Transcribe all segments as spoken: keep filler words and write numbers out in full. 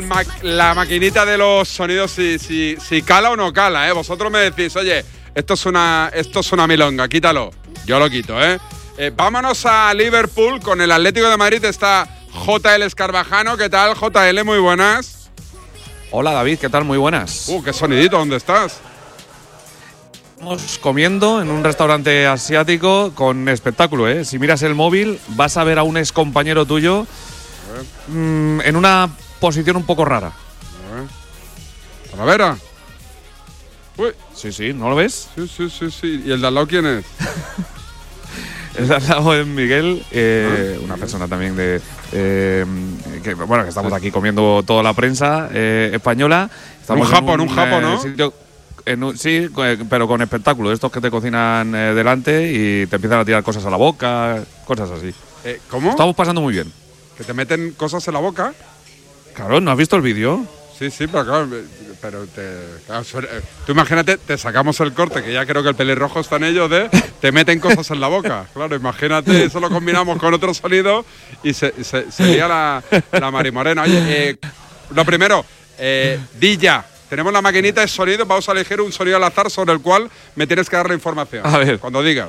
ma- la maquinita de los sonidos si, si, si cala o no cala, ¿eh? Vosotros me decís, oye, esto es una, esto es una milonga, quítalo. Yo lo quito, ¿eh? eh vámonos a Liverpool con el Atlético de Madrid. Está J L Escarvajano. ¿Qué tal, J L? Muy buenas. Hola, David. ¿Qué tal? Muy buenas. Uh, qué sonidito. ¿Dónde estás? Estamos comiendo en un restaurante asiático con espectáculo, ¿eh? Si miras el móvil, vas a ver a un ex compañero tuyo mmm, en una posición un poco rara. ¿A la vera? Uy. Sí, sí, ¿no lo ves? Sí, sí, sí, sí. ¿Y el de al lado quién es? El de al lado es Miguel, eh, una persona también de… Eh, que, bueno, que estamos aquí comiendo toda la prensa eh, española. Estamos un Japón, un, un Japón, eh, ¿no? Sitio, en un, sí, pero con espectáculo. Estos que te cocinan eh, delante y te empiezan a tirar cosas a la boca, cosas así. Eh, ¿Cómo? Estamos pasando muy bien. ¿Que te meten cosas en la boca? Claro, ¿no has visto el vídeo? Sí, sí, pero claro, pero te, claro, tú imagínate, te sacamos el corte, que ya creo que el pelirrojo está en ello de te meten cosas en la boca. Claro, imagínate, eso lo combinamos con otro sonido y se, se, sería la, la Marimorena. Oye, eh, lo primero, eh, di ya. Tenemos la maquinita de sonido, vamos a elegir un sonido al azar sobre el cual me tienes que dar la información. A ver. Cuando digas.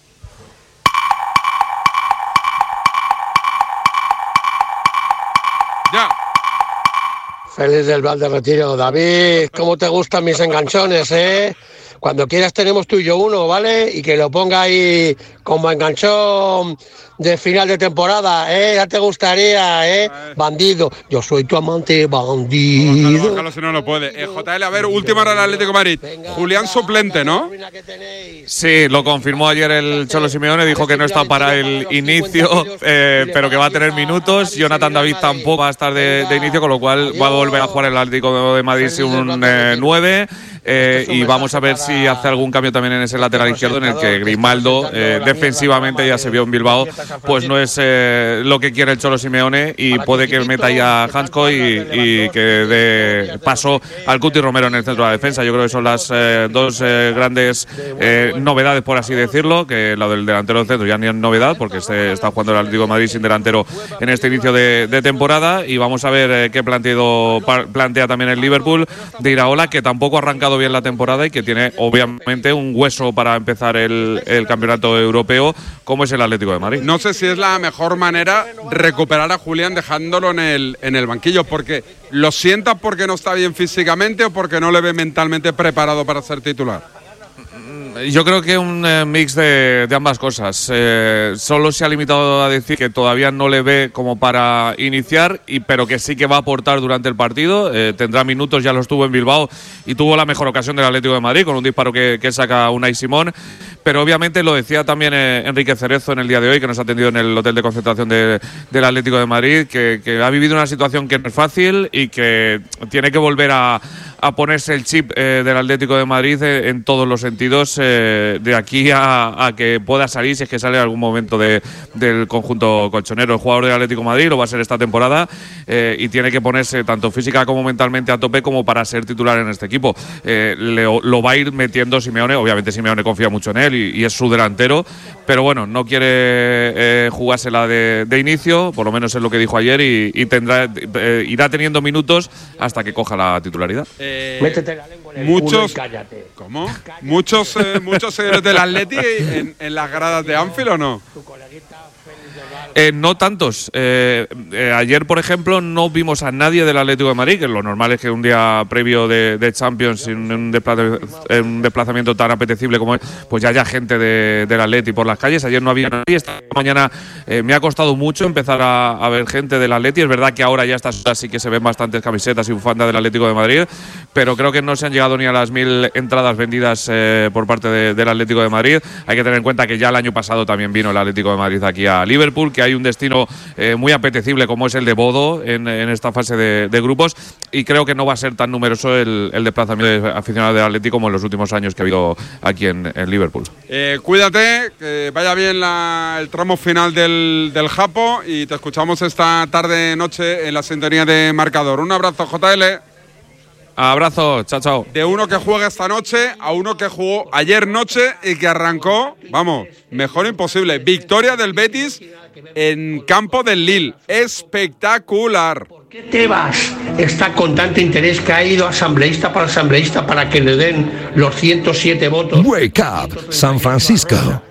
Ya. Feliz del Val de Retiro. David, ¿cómo te gustan mis enganchones, eh? Cuando quieras tenemos tú y yo uno, ¿vale? Y que lo ponga ahí como enganchón de final de temporada, ¿eh? Ya te gustaría, ¿eh? Bandido. Yo soy tu amante, bandido. Bájalo, bájalo, si no, no puede. Eh, J L, a ver, última hora del Atlético de Madrid. Julián suplente, ¿no? Sí, lo confirmó ayer el Cholo Simeone, dijo que no está para el inicio, eh, pero que va a tener minutos. Jonathan David tampoco va a estar de, de inicio, con lo cual va a volver a jugar el Atlético de Madrid sin un eh, nueve. Eh, y vamos a ver si hace algún cambio también en ese lateral izquierdo, en el que Grimaldo eh, defensivamente, ya se vio en Bilbao, pues no es eh, lo que quiere el Cholo Simeone, y puede que meta ahí a Hansko y, y que dé paso al Cuti Romero en el centro de la defensa. Yo creo que son las eh, dos eh, grandes eh, novedades, por así decirlo, que lo del delantero del centro ya ni es novedad, porque se está jugando el Atlético de Madrid sin delantero en este inicio de, de temporada, y vamos a ver eh, qué planteado, plantea también el Liverpool de Iraola, que tampoco ha arrancado bien la temporada y que tiene obviamente un hueso para empezar el, el campeonato europeo, como es el Atlético de Madrid. No sé si es la mejor manera recuperar a Julián dejándolo en el, en el banquillo, porque lo sienta porque no está bien físicamente o porque no le ve mentalmente preparado para ser titular. Yo creo que un eh, mix de, de ambas cosas. Eh, solo se ha limitado a decir que todavía no le ve como para iniciar, y, pero que sí que va a aportar durante el partido. Eh, tendrá minutos, ya los tuvo en Bilbao y tuvo la mejor ocasión del Atlético de Madrid con un disparo que, que saca Unai Simón. Pero obviamente lo decía también eh, Enrique Cerezo en el día de hoy, que nos ha atendido en el hotel de concentración de, del Atlético de Madrid, que, que ha vivido una situación que no es fácil y que tiene que volver a, a ponerse el chip eh, del Atlético de Madrid eh, en todos los sentidos, eh, de aquí a, a que pueda salir, si es que sale en algún momento de, del conjunto colchonero. El jugador del Atlético de Madrid lo va a ser esta temporada eh, y tiene que ponerse tanto física como mentalmente a tope como para ser titular en este equipo. Eh, le, lo va a ir metiendo Simeone, obviamente Simeone confía mucho en él y, y es su delantero, pero bueno, no quiere eh, jugársela de, de inicio, por lo menos es lo que dijo ayer, y, y tendrá eh, irá teniendo minutos hasta que coja la titularidad. Eh, Métete la lengua en el muchos, culo y cállate. ¿Cómo? ¿Muchos, eh, muchos seguidores del Atleti en, en las gradas de Anfield o no? Eh, no tantos. Eh, eh, ayer, por ejemplo, no vimos a nadie del Atlético de Madrid, que lo normal es que un día previo de, de Champions, sin un, desplaza, un desplazamiento tan apetecible como es, pues ya haya gente de, del Atleti por las calles. Ayer no había nadie. Esta mañana eh, me ha costado mucho empezar a, a ver gente del Atleti. Es verdad que ahora ya estas horas sí que se ven bastantes camisetas y bufandas del Atlético de Madrid, pero creo que no se han llegado ni a las mil entradas vendidas eh, por parte de, del Atlético de Madrid. Hay que tener en cuenta que ya el año pasado también vino el Atlético de Madrid aquí a Liverpool, que hay un destino eh, muy apetecible como es el de Bodo en, en esta fase de, de grupos, y creo que no va a ser tan numeroso el, el desplazamiento de aficionados del Atlético como en los últimos años que ha habido aquí en, en Liverpool. Eh, cuídate, que vaya bien la, el tramo final del, del Japo, y te escuchamos esta tarde noche en la sintonía de Marcador. Un abrazo, J L. Abrazo, chao, chao. De uno que juega esta noche a uno que jugó ayer noche y que arrancó, vamos, mejor imposible. Victoria del Betis en campo del Lille. Espectacular. ¿Qué Tebas está con tanto interés que ha ido asambleísta por asambleísta para que le den los ciento siete votos? Wake up, San Francisco.